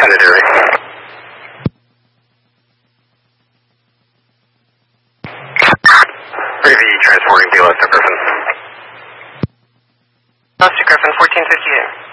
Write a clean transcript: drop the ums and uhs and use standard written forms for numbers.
Planetary. Privy transporting DLS to Griffin. Close to Griffin, 1458.